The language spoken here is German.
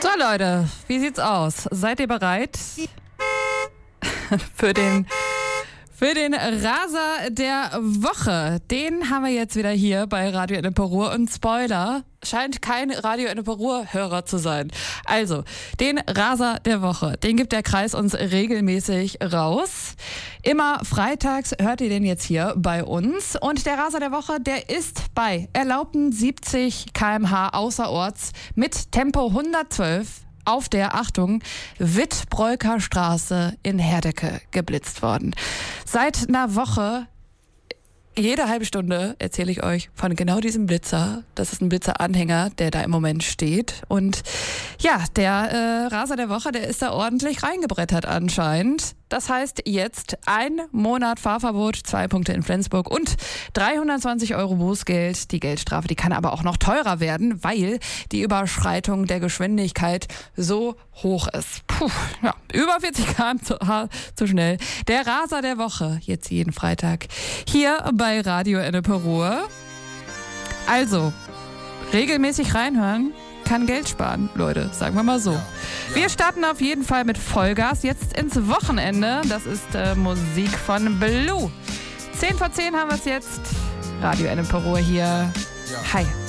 So Leute, wie sieht's aus? Seid ihr bereit für den Raser der Woche? Den haben wir jetzt wieder hier bei Radio Ennepe-Ruhr und Spoiler, scheint kein Radio Ennepe-Ruhr-Hörer zu sein. Also, den Raser der Woche, den gibt der Kreis uns regelmäßig raus. Immer freitags hört ihr den jetzt hier bei uns. Und der Raser der Woche, der ist bei erlaubten 70 km/h außerorts mit Tempo 112 auf der, Achtung, Wittbreuker Straße in Herdecke geblitzt worden. Seit einer Woche, jede halbe Stunde erzähle ich euch von genau diesem Blitzer. Das ist ein Blitzeranhänger, der da im Moment steht. Und ja, der Raser der Woche, der ist da ordentlich reingebrettert anscheinend. Das heißt jetzt 1 Monat Fahrverbot, 2 Punkte in Flensburg und 320 € Bußgeld. Die Geldstrafe, die kann aber auch noch teurer werden, weil die Überschreitung der Geschwindigkeit so hoch ist. Puh, ja, über 40 km/h zu schnell. Der Raser der Woche, jetzt jeden Freitag, hier bei Radio Ennepe-Ruhr. Also, regelmäßig reinhören kann Geld sparen, Leute, sagen wir mal so. Wir starten auf jeden Fall mit Vollgas jetzt ins Wochenende. Das ist Musik von Blue. 10 vor 10 haben wir es jetzt. Radio Ennepe-Ruhr hier. Hi.